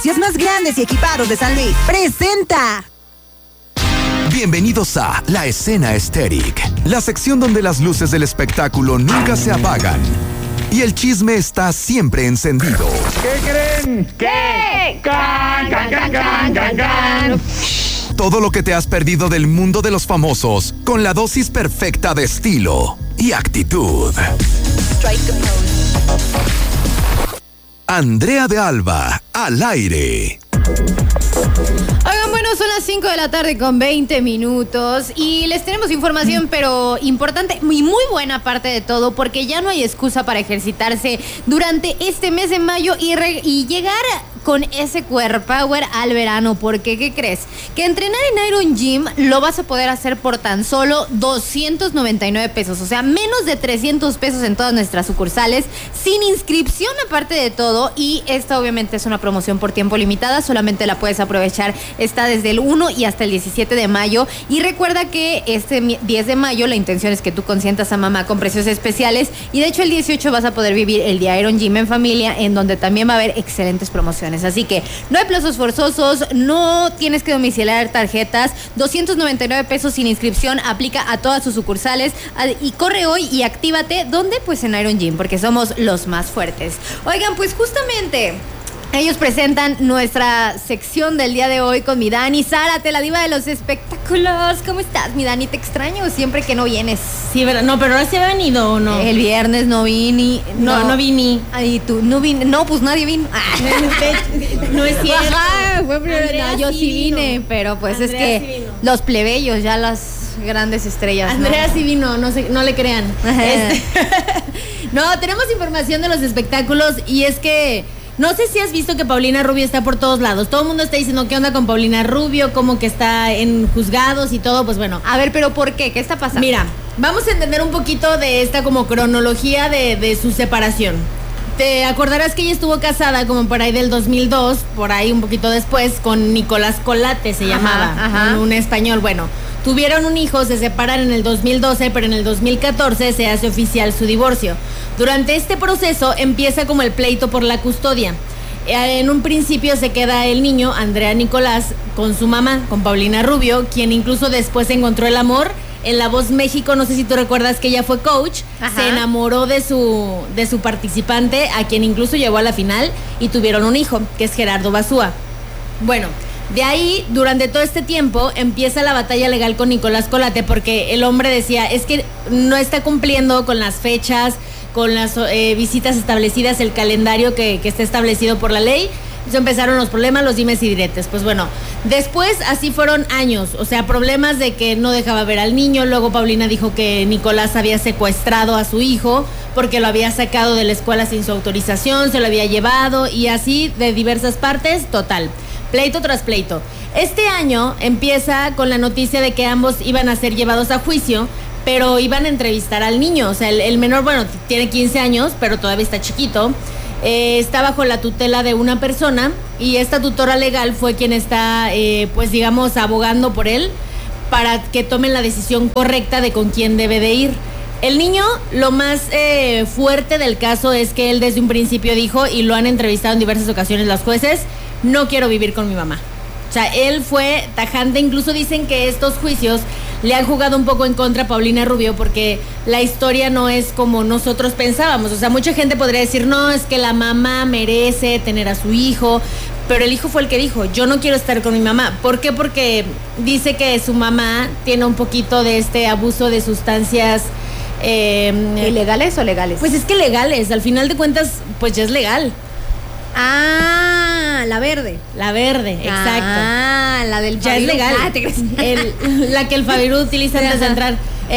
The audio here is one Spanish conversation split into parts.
Más grandes y equipados de San Luis presenta. Bienvenidos a La Escena Estéril, la sección donde las luces del espectáculo nunca se apagan y el chisme está siempre encendido. ¿Qué creen? ¿Qué? Can. Todo lo que te has perdido del mundo de los famosos, con la dosis perfecta de estilo y actitud. Andrea de Alba, al aire. Oigan, bueno, son las 5 de la tarde con 20 minutos y les tenemos información, pero importante y muy buena parte de todo, porque ya no hay excusa para ejercitarse durante este mes de mayo y llegar con ese core power al verano, porque ¿qué crees? Que entrenar en Iron Gym lo vas a poder hacer por tan solo 299 pesos, o sea, menos de 300 pesos en todas nuestras sucursales, sin inscripción aparte de todo, y esta obviamente es una promoción por tiempo limitada, solamente la puedes aprovechar, está desde el 1 y hasta el 17 de mayo, y recuerda que este 10 de mayo la intención es que tú consientas a mamá con precios especiales, y de hecho el 18 vas a poder vivir el día Iron Gym en familia, en donde también va a haber excelentes promociones. Así que no hay plazos forzosos, no tienes que domiciliar tarjetas, 299 pesos sin inscripción, aplica a todas sus sucursales, y corre hoy y actívate. ¿Dónde? Pues en Iron Gym, porque somos los más fuertes. Oigan, pues justamente ellos presentan nuestra sección del día de hoy con mi Dani Zárate, la diva de los espectáculos. ¿Cómo estás, mi Dani? Te extraño siempre que no vienes. Sí, ¿verdad? No, pero ahora sí ha venido, ¿o no? El viernes no vine. No vine. Ay, tú no vine. No, pues nadie vino. No es cierto. Ajá, no, yo sí vine, vino. pero pues Andrea es que sí vino. Los plebeyos, ya las grandes estrellas. Andrea ¿no? sí vino, no le crean. No, tenemos información de los espectáculos, y es que no sé si has visto que Paulina Rubio está por todos lados. Todo el mundo está diciendo qué onda con Paulina Rubio, como que está en juzgados y todo, pues bueno. A ver, pero ¿por qué? ¿Qué está pasando? Mira, vamos a entender un poquito de esta como cronología de su separación. Te acordarás que ella estuvo casada como por ahí del 2002, por ahí un poquito después, con Nicolás Colate se llamaba, un español. Bueno, tuvieron un hijo, se separan en el 2012, pero en el 2014 se hace oficial su divorcio. Durante este proceso empieza como el pleito por la custodia. En un principio se queda el niño, Andrea Nicolás, con su mamá, con Paulina Rubio, quien incluso después encontró el amor en La Voz México. No sé si tú recuerdas que ella fue coach. Ajá. Se enamoró de su participante, a quien incluso llevó a la final, y tuvieron un hijo, que es Gerardo Basúa. Bueno, de ahí, durante todo este tiempo, empieza la batalla legal con Nicolás Colate, porque el hombre decía, es que no está cumpliendo con las fechas, con las visitas establecidas, el calendario que está establecido por la ley. Entonces empezaron los problemas, los dimes y diretes. Pues bueno, después así fueron años, o sea, problemas de que no dejaba ver al niño. Luego Paulina dijo que Nicolás había secuestrado a su hijo porque lo había sacado de la escuela sin su autorización, se lo había llevado, y así de diversas partes. Total, pleito tras pleito. Este año empieza con la noticia de que ambos iban a ser llevados a juicio, pero iban a entrevistar al niño. O sea, el menor, bueno, tiene 15 años, pero todavía está chiquito. Está bajo la tutela de una persona, y esta tutora legal fue quien está, pues digamos, abogando por él para que tomen la decisión correcta de con quién debe de ir. El niño, lo más fuerte del caso es que él desde un principio dijo, y lo han entrevistado en diversas ocasiones los jueces, no quiero vivir con mi mamá. O sea, él fue tajante. Incluso dicen que estos juicios le han jugado un poco en contra a Paulina Rubio, porque la historia no es como nosotros pensábamos. O sea, mucha gente podría decir, no, es que la mamá merece tener a su hijo, pero el hijo fue el que dijo, yo no quiero estar con mi mamá. ¿Por qué? Porque dice que su mamá tiene un poquito de este abuso de sustancias. ¿Ilegales o legales? Pues es que legales, al final de cuentas, pues ya es legal. Ah, la verde. La verde, exacto. Ah, la del ya Fabiru. Es legal. ¿Te crees? La que el Fabiru utiliza antes de entrar.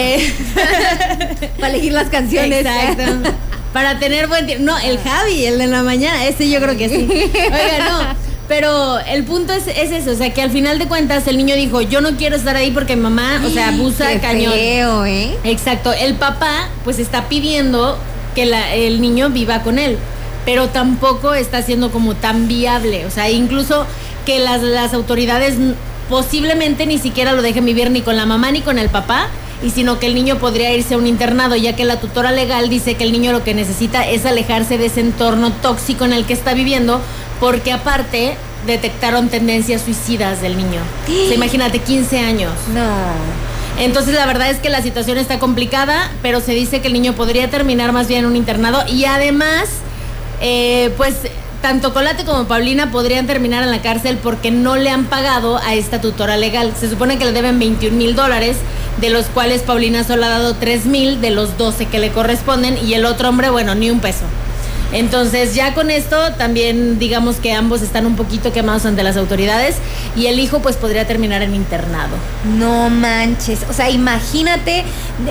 Para elegir las canciones. Exacto. Para tener buen tiempo. No, el Javi, el de la mañana, ese yo creo que sí. Oiga, no. Pero el punto es eso, o sea, que al final de cuentas el niño dijo, yo no quiero estar ahí porque mi mamá, o sea, abusa qué cañón. Feo, ¿eh? Exacto. El papá, pues está pidiendo que el niño viva con él, pero tampoco está siendo como tan viable. O sea, incluso que las autoridades posiblemente ni siquiera lo dejen vivir ni con la mamá ni con el papá, y sino que el niño podría irse a un internado, ya que la tutora legal dice que el niño lo que necesita es alejarse de ese entorno tóxico en el que está viviendo, porque aparte detectaron tendencias suicidas del niño. O sea, imagínate, 15 años. No. Entonces la verdad es que la situación está complicada, pero se dice que el niño podría terminar más bien en un internado y además, pues tanto Colate como Paulina podrían terminar en la cárcel porque no le han pagado a esta tutora legal. Se supone que le deben $21,000, de los cuales Paulina solo ha dado 3,000 de los 12 que le corresponden y el otro hombre, bueno, ni un peso. Entonces ya con esto también digamos que ambos están un poquito quemados ante las autoridades y el hijo pues podría terminar en internado. No manches, o sea, imagínate,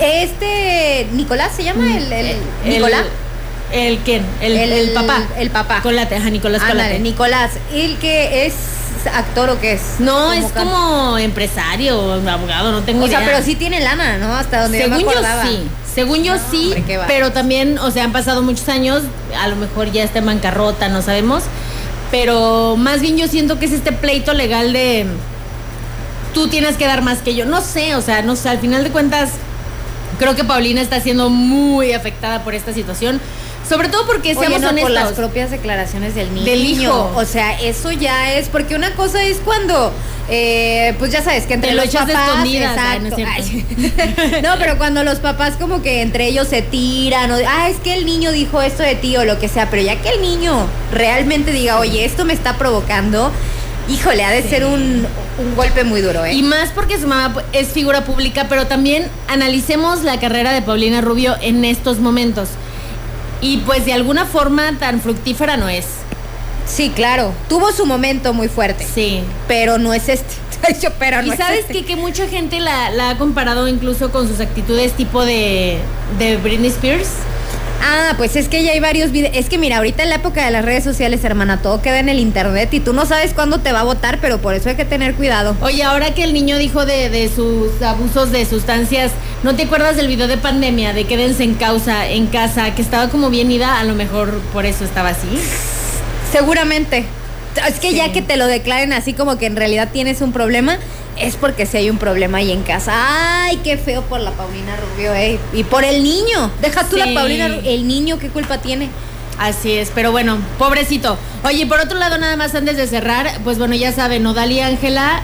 Nicolás se llama Nicolás. ¿El quién? El papá. El papá. Colate, ajá, Nicolás Colate. Ándale, Nicolás, ¿el que es actor o qué es? No, es como empresario o abogado, no tengo idea. O sea, pero sí tiene lana, ¿no? Hasta donde según yo me acordaba. Según yo sí, hombre, pero también, o sea, han pasado muchos años, a lo mejor ya está en bancarrota, no sabemos, pero más bien yo siento que es este pleito legal de tú tienes que dar más que yo. No sé, al final de cuentas creo que Paulina está siendo muy afectada por esta situación. Sobre todo porque seamos honestos. Por las propias declaraciones del niño. Del hijo. O sea, eso ya es, porque una cosa es cuando, pues ya sabes, que entre te lo los echas papás. De escondidas, exacto. No, no, pero cuando los papás como que entre ellos se tiran, o es que el niño dijo esto de ti o lo que sea, pero ya que el niño realmente diga, oye, esto me está provocando, híjole, ha de ser un golpe muy duro, ¿eh? Y más porque su mamá es figura pública, pero también analicemos la carrera de Paulina Rubio en estos momentos. Y pues de alguna forma tan fructífera no es. Sí, claro. Tuvo su momento muy fuerte. Sí. Pero no es este. Y sabes que mucha gente la ha comparado incluso con sus actitudes tipo de Britney Spears. Ah, pues es que ya hay varios videos. Es que mira, ahorita en la época de las redes sociales, hermana, todo queda en el internet y tú no sabes cuándo te va a votar, pero por eso hay que tener cuidado. Oye, ahora que el niño dijo de sus abusos de sustancias, ¿no te acuerdas del video de pandemia de quédense en casa, que estaba como bien ida? A lo mejor por eso estaba así. Seguramente. Es que ya que te lo declaren así como que en realidad tienes un problema, es porque sí hay un problema ahí en casa. Ay, qué feo por la Paulina Rubio, y por el niño. Deja tú la Paulina Rubio, el niño, ¿qué culpa tiene? Así es, pero bueno, pobrecito. Oye, por otro lado, nada más antes de cerrar, pues bueno, ya saben, Nodal y Ángela,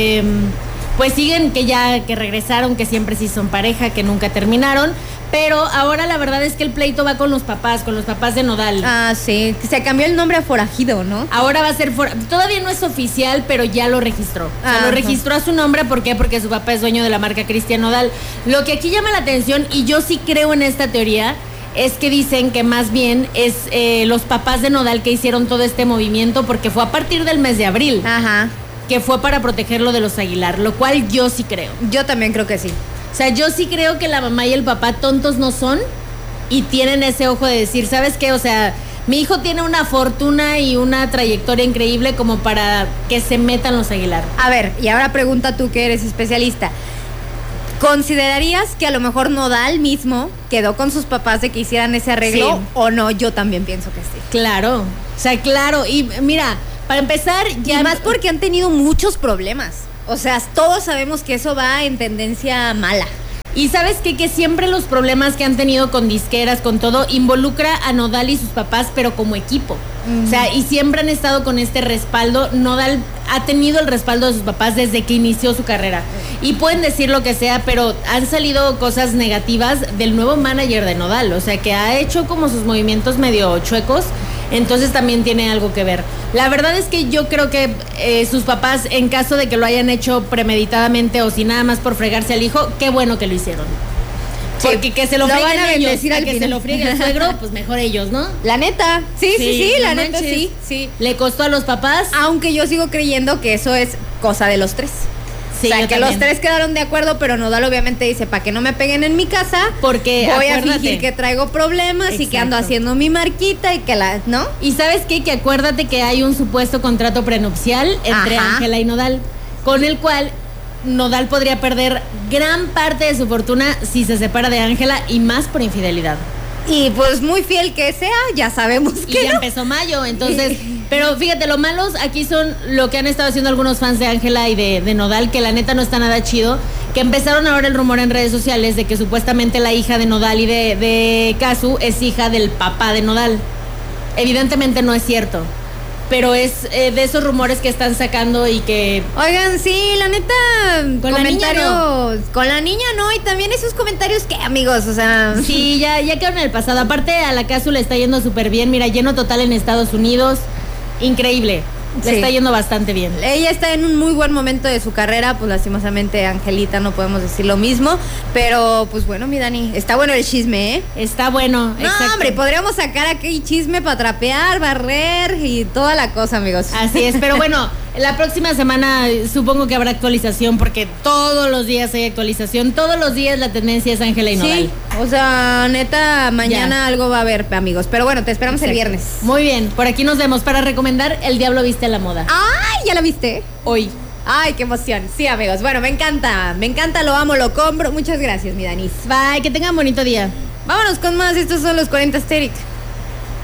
pues siguen que regresaron, que siempre sí son pareja, que nunca terminaron. Pero ahora la verdad es que el pleito va con los papás de Nodal. Ah, sí, se cambió el nombre a Forajido, ¿no? Ahora va a ser todavía no es oficial, pero ya lo registró. O sea, lo registró a su nombre, ¿por qué? Porque su papá es dueño de la marca Cristian Nodal. Lo que aquí llama la atención, y yo sí creo en esta teoría, es que dicen que más bien es los papás de Nodal que hicieron todo este movimiento, porque fue a partir del mes de abril. Ajá. Que fue para protegerlo de los Aguilar, lo cual yo sí creo. Yo también creo que sí. O sea, yo sí creo que la mamá y el papá tontos no son y tienen ese ojo de decir, ¿sabes qué? O sea, mi hijo tiene una fortuna y una trayectoria increíble como para que se metan los Aguilar. A ver, y ahora pregunta tú que eres especialista. ¿Considerarías que a lo mejor Nodal mismo quedó con sus papás de que hicieran ese arreglo? Sí. ¿O no? Yo también pienso que sí. Claro, o sea, claro. Y mira, para empezar ya... Y más porque han tenido muchos problemas. O sea, todos sabemos que eso va en tendencia mala. Y ¿sabes qué? Que siempre los problemas que han tenido con disqueras, con todo, involucra a Nodal y sus papás, pero como equipo. O sea, y siempre han estado con este respaldo. Nodal ha tenido el respaldo de sus papás desde que inició su carrera. Y pueden decir lo que sea, pero han salido cosas negativas del nuevo manager de Nodal. O sea, que ha hecho como sus movimientos medio chuecos. Entonces también tiene algo que ver. La verdad es que yo creo que sus papás, en caso de que lo hayan hecho premeditadamente o si nada más por fregarse al hijo, qué bueno que lo hicieron. Sí, porque que se lo frieguen ellos, a que se lo friegue el suegro, pues mejor ellos, ¿no? La neta, sí, la neta, sí. Le costó a los papás. Aunque yo sigo creyendo que eso es cosa de los tres. Sí, o sea, que también. Los tres quedaron de acuerdo, pero Nodal obviamente dice, para que no me peguen en mi casa, porque voy a fingir que traigo problemas. Exacto. Y que ando haciendo mi marquita y que ¿no? Y ¿sabes qué? Que acuérdate que hay un supuesto contrato prenupcial entre Ángela y Nodal, con el cual Nodal podría perder gran parte de su fortuna si se separa de Ángela y más por infidelidad. Y pues muy fiel que sea, ya sabemos que y ya empezó mayo, entonces... Pero fíjate, lo malos aquí son lo que han estado haciendo algunos fans de Ángela y de Nodal, que la neta no está nada chido, que empezaron ahora el rumor en redes sociales de que supuestamente la hija de Nodal y de Casu es hija del papá de Nodal. Evidentemente no es cierto. pero es de esos rumores que están sacando y que... Oigan, sí, la neta, Con la niña no. Con la niña no, y también esos comentarios que, amigos, o sea... Sí, ya quedaron en el pasado. Aparte, a la Casu le está yendo súper bien. Mira, lleno total en Estados Unidos. Increíble. Le está yendo bastante bien. Ella está en un muy buen momento de su carrera, pues lastimosamente Angelita no podemos decir lo mismo, pero pues bueno, mi Dani, está bueno el chisme, ¿eh? Está bueno, no, exacto. Hombre, podríamos sacar aquí chisme para trapear, barrer y toda la cosa, amigos. Así es, pero bueno, la próxima semana supongo que habrá actualización porque todos los días hay actualización, todos los días la tendencia es Ángela y Nodal. Sí, o sea, neta, mañana algo va a haber, amigos, pero bueno, te esperamos el viernes. Muy bien, por aquí nos vemos para recomendar El Diablo Viste a la Moda. ¡Ay, ya la viste! Hoy. Ay, qué emoción. Sí, amigos, bueno, me encanta, lo amo, lo compro. Muchas gracias, mi Danis. Bye, que tengan bonito día. Vámonos con más, estos son los 40 Asterix.